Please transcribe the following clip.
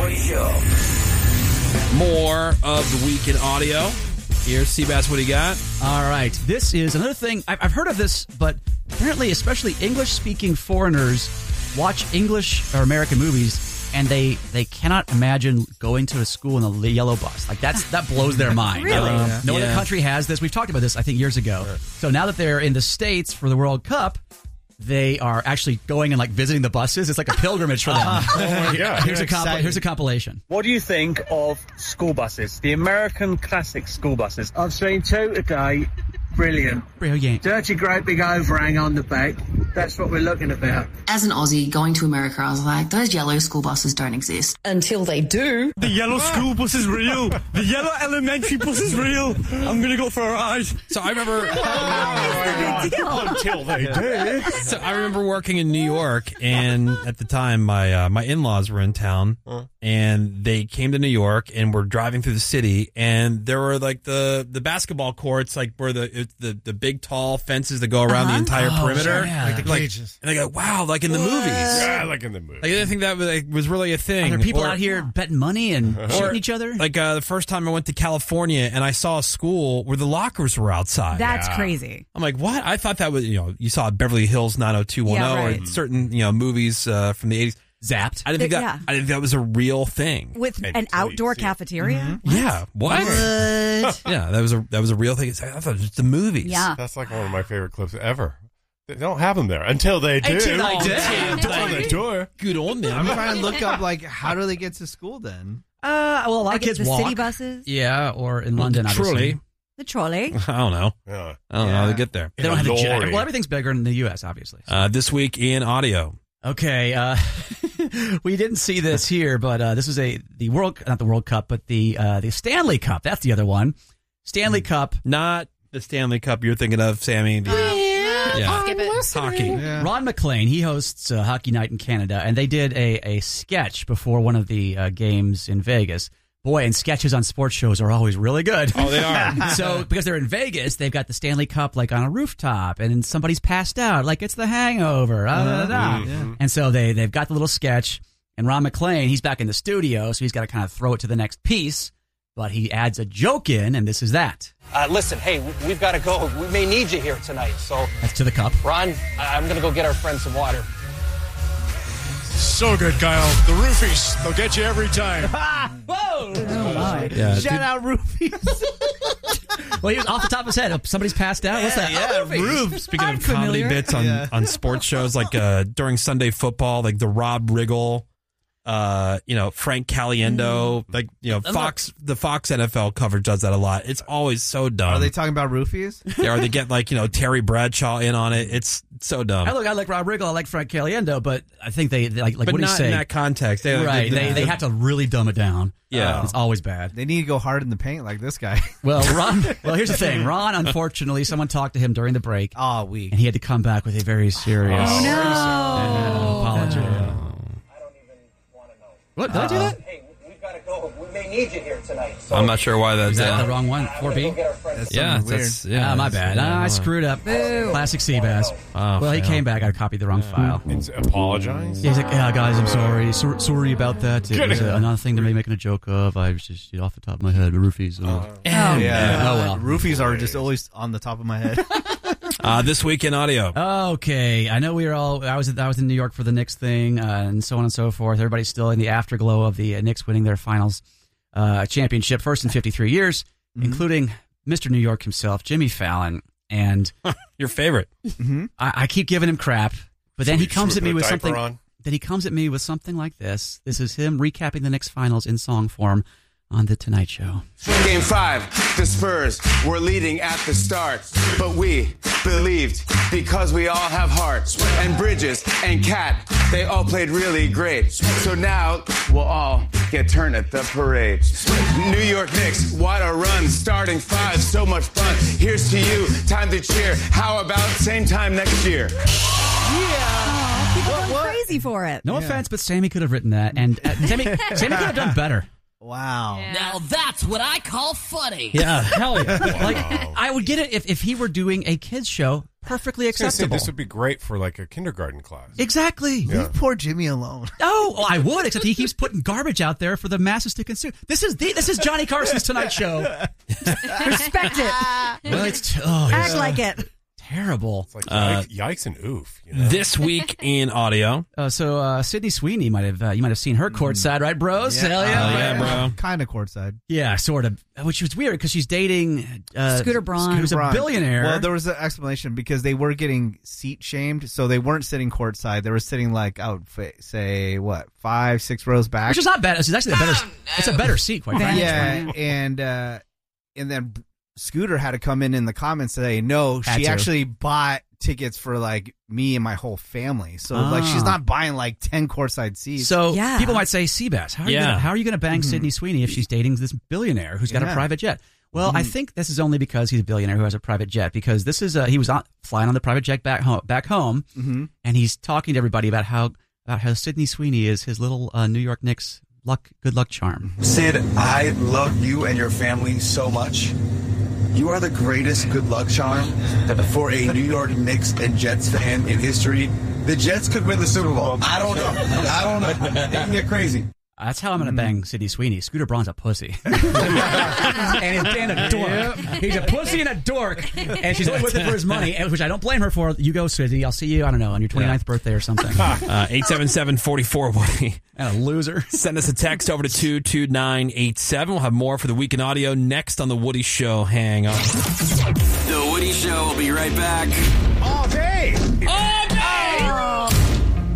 Kelly Show. More of the week in audio. Here's Seabass. What do you got? All right. This is another thing. I've heard of this, but apparently, especially English-speaking foreigners watch English or American movies, and they cannot imagine going to a school in a yellow bus. Like that blows their mind. Really? No other country has this. We've talked about this, I think, years ago. Sure. So now that they're in the States for the World Cup, they are actually going and visiting the buses. It's like a pilgrimage for them. Oh my God. Here's a compilation. What do you think of school buses? The American classic school buses. I've seen two today. Brilliant. Dirty, great big overhang on the back. That's what we're looking about. As an Aussie going to America, I was like, those yellow school buses don't exist. Until they do. The yellow school bus is real. The yellow elementary bus is real. I'm going to go for a ride. So I remember... Until they do. So I remember working in New York, and at the time, my in-laws were in town, and they came to New York, and we're driving through the city, and there were the basketball courts, where the big tall fences that go around the entire perimeter. Yeah. Like the cages. And I go, wow, like in the movies. Yeah, like in the movies. I think that was really a thing. Are there people out here betting money and shooting each other? The first time I went to California and I saw a school where the lockers were outside. That's crazy. I'm like, what? I thought that was, you saw Beverly Hills 90210 or certain, movies from the 80s. Zapped. I didn't think that was a real thing. With an outdoor cafeteria? Mm-hmm. Yeah. What? Yeah, that was a real thing. I thought it was just the movies. Yeah. That's like one of my favorite clips ever. They don't have them there until they do. Until they do. On the door. Good on them. I'm trying to look up how do they get to school then? Well, a lot of kids the walk. City buses? Yeah, or in London, obviously. The trolley. I don't know. Yeah. I don't know how they get there. They don't have the jet. Well, everything's bigger in the U.S., obviously. This week in audio. Okay, we didn't see this here, but this is not the World Cup, but the Stanley Cup. That's the other one. Stanley Cup. Not the Stanley Cup you're thinking of, Sammy. Skip it. Hockey. Yeah. Ron MacLean, he hosts Hockey Night in Canada, and they did a sketch before one of the games in Vegas. Boy, and sketches on sports shows are always really good. Oh, they are. So, because they're in Vegas, they've got the Stanley Cup on a rooftop, and somebody's passed out, it's The Hangover. Yeah. And so they've got the little sketch, and Ron MacLean, he's back in the studio, so he's got to kind of throw it to the next piece, but he adds a joke in, and this is that. Listen, hey, we've got to go. We may need you here tonight, so... That's to the cup. Ron, I'm going to go get our friend some water. So good, Kyle. The roofies, they'll get you every time. Whoa! Oh, my. Yeah, Shout out roofies. Well, he was off the top of his head. Somebody's passed out. What's that? Yeah, Roof. Speaking of comedy bits on sports shows, during Sunday football, the Rob Riggle, Frank Caliendo, the Fox NFL coverage does that a lot. It's always so dumb. Are they talking about roofies? Yeah, or they get Terry Bradshaw in on it. It's so dumb. I like Rob Riggle. I like Frank Caliendo, but I think they but what do you not say? in that context. They have to really dumb it down. Yeah. It's always bad. They need to go hard in the paint like this guy. Well, here's the thing. Ron, unfortunately, someone talked to him during the break. And he had to come back with a very serious apology. What? Did I do that? Hey, we've got to go. We may need you here tonight. So I'm not sure why that's Is that the wrong one? 4B? That's weird. My bad. I screwed up. Classic Seabass. Oh, he came back. I copied the wrong file. Apologize? He's like, guys, I'm sorry. Sorry about that. It was another thing to be making a joke of. I was just off the top of my head. Roofies. Yeah. Oh, well. Roofies are just always on the top of my head. This week in audio. Okay, I know we were all. I was in New York for the Knicks thing, and so on and so forth. Everybody's still in the afterglow of the Knicks winning their finals championship, first in 53 years, including Mr. New York himself, Jimmy Fallon, and your favorite. I keep giving him crap, but then he comes at me with something. On. Then he comes at me with something like this. This is him recapping the Knicks finals in song form on The Tonight Show. Game 5, the Spurs were leading at the start, but we believed because we all have heart. And Bridges and Cat, they all played really great. So now we'll all get turned at the parade. New York Knicks, what a run, starting 5, so much fun. Here's to you, time to cheer. How about same time next year? Yeah. People go crazy for it. No offense, but Sammy could have written that, and Sammy could have done better. Wow. Yeah. Now that's what I call funny. Yeah, hell yeah. I would get it if he were doing a kids show, perfectly acceptable. This would be great for like a kindergarten class. Exactly. Yeah. Leave poor Jimmy alone. Oh, I would, except he keeps putting garbage out there for the masses to consume. This is Johnny Carson's Tonight Show. Respect it. Well, Act like it. Terrible. It's like yikes and oof. You know? This week in audio. So Sydney Sweeney you might have seen her courtside, right, bros? Yeah. Hell yeah, bro. Kind of courtside. Yeah, sort of. Which was weird because she's dating Scooter Braun, who's a billionaire. Well, there was an explanation because they were getting seat shamed, so they weren't sitting courtside. They were sitting like say 5-6 rows back, which is not bad. It's actually a better. It's a better seat, quite frankly. Yeah, and then Scooter had to come in the comments and say, no, she actually bought tickets for like me and my whole family. So like she's not buying like 10 courtside seats. So people might say, Seabass, how are you going to bang Sydney Sweeney if she's dating this billionaire who's got a private jet? Well, I think this is only because he's a billionaire who has a private jet, because this is he was flying on the private jet back home, and he's talking to everybody about how Sydney Sweeney is his little New York Knicks good luck charm. Sid, I love you and your family so much. You are the greatest good luck charm for a New York Knicks and Jets fan in history. The Jets could win the Super Bowl. I don't know. It can get crazy. That's how I'm going to bang Sydney Sweeney. Scooter Braun's a pussy. and a dork. Yep. He's a pussy and a dork. And she's only with it for his money, which I don't blame her for. You go, Sydney. I'll see you, I don't know, on your 29th birthday or something. 877-44-Woody. And a loser. Send us a text over to 22987. We'll have more for the Week in Audio next on The Woody Show. Hang on. The Woody Show will be right back. All day. All